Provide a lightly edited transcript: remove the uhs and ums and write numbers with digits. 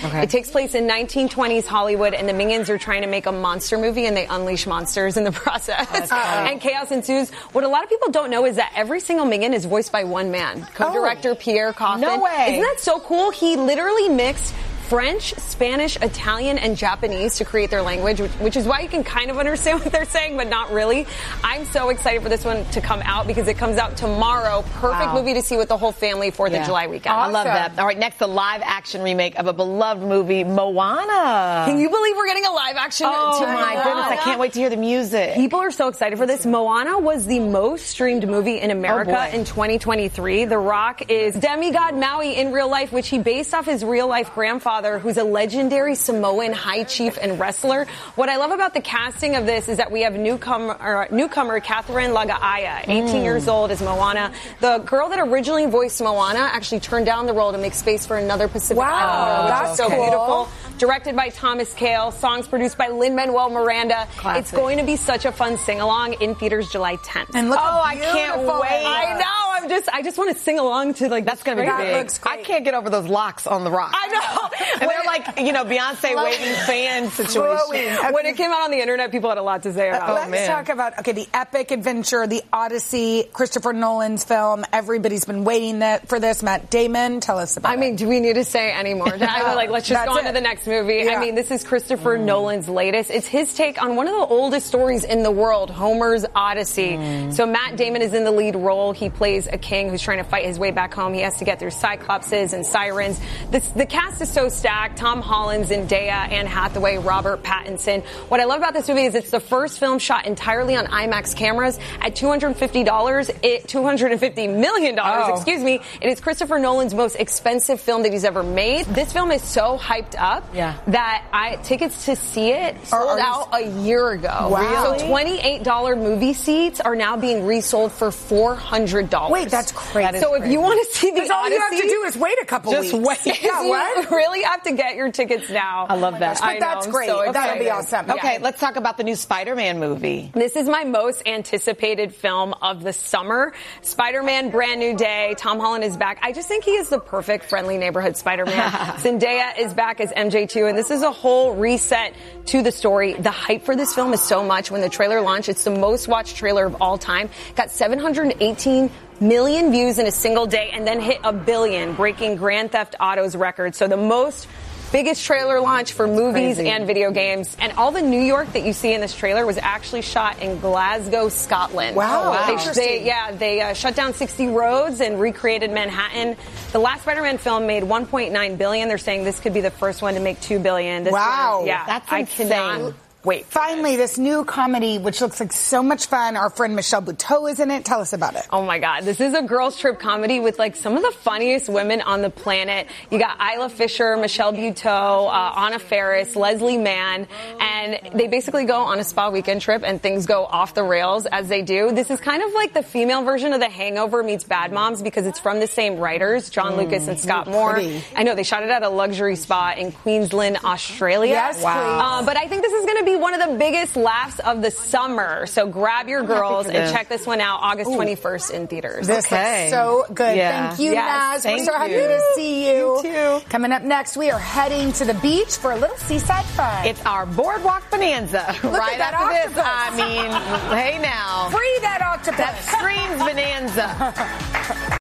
Okay. It takes place in 1920s Hollywood, and the Minions are trying to make a monster movie, and they unleash monsters in the process. And chaos ensues. What a lot of people don't know is that every single Minion is voiced by one man, co-director Pierre Coffin. No way. Isn't that so cool? He literally mixed French, Spanish, Italian, and Japanese to create their language, which is why you can kind of understand what they're saying, but not really. I'm so excited for this one to come out because it comes out tomorrow. Perfect movie to see with the whole family 4th of July weekend. Awesome. I love that. All right, next, the live-action remake of a beloved movie, Moana. Can you believe we're getting a live-action? Oh, my goodness. I can't wait to hear the music. People are so excited for this. Moana was the most streamed movie in America in 2023. The Rock is demigod Maui in real life, which he based off his real-life grandfather, who's a legendary Samoan high chief and wrestler. What I love about the casting of this is that we have newcomer Catherine Lagaaya, 18 years old, as Moana. The girl that originally voiced Moana actually turned down the role to make space for another Pacific Islander, which is so beautiful. Directed by Thomas Kail, songs produced by Lin-Manuel Miranda. Classic. It's going to be such a fun sing-along in theaters July 10th. And look I can't wait. I know. I just want to sing along to that's going to be big. That looks great. I can't get over those locks on The Rock. I know. And they're like, Beyonce waiting fan situation. When it came out on the internet, people had a lot to say about it. Let's talk about, the epic adventure, the Odyssey, Christopher Nolan's film. Everybody's been waiting for this. Matt Damon, tell us about it. Do we need to say any more? Let's just go on to the next movie. Yeah. This is Christopher Nolan's latest. It's his take on one of the oldest stories in the world, Homer's Odyssey. So Matt Damon is in the lead role. He plays a king who's trying to fight his way back home. He has to get through Cyclopses and Sirens. The cast is so stacked. Tom Holland, Zendaya, Anne Hathaway, Robert Pattinson. What I love about this movie is it's the first film shot entirely on IMAX cameras. At $250 million, excuse me, it is Christopher Nolan's most expensive film that he's ever made. This film is so hyped up that tickets to see it sold out a year ago. Wow. So $28 movie seats are now being resold for $400. Wait, that's crazy. So if you want to see the Odyssey, all you have to do is wait a couple weeks. Just wait. Yeah, what? You really have to get your tickets now. I love that. But that's great. So that'll be awesome. Okay, let's talk about the new Spider-Man movie. This is my most anticipated film of the summer. Spider-Man, Brand New Day. Tom Holland is back. I just think he is the perfect friendly neighborhood Spider-Man. Zendaya is back as MJ2, and this is a whole reset to the story. The hype for this film is so much. When the trailer launched, it's the most watched trailer of all time. Got 718 million views in a single day and then hit 1 billion, breaking Grand Theft Auto's record. So the biggest trailer launch for movies and video games. And all the New York that you see in this trailer was actually shot in Glasgow, Scotland. Wow. They shut down 60 roads and recreated Manhattan. The last Spider-Man film made $1.9 billion. They're saying this could be the first one to make $2 billion. That's insane. Wait. Finally, this new comedy, which looks like so much fun. Our friend Michelle Buteau is in it. Tell us about it. Oh, my God. This is a girls' trip comedy with, some of the funniest women on the planet. You got Isla Fisher, Michelle Buteau, Anna Faris, Leslie Mann, and they basically go on a spa weekend trip, and things go off the rails as they do. This is kind of like the female version of The Hangover meets Bad Moms because it's from the same writers, John Lucas and Scott Moore. I know, they shot it at a luxury spa in Queensland, Australia. Yes, wow. But I think this is going to be one of the biggest laughs of the summer. So grab your girls and check this one out August 21st in theaters. This looks so good. Yeah. Thank you, Naz. We're so happy to see you. You too. Coming up next, we are heading to the beach for a little seaside fun. It's our Boardwalk Bonanza. Right that after this. octopus. Hey now. Free that octopus. That screams Bonanza.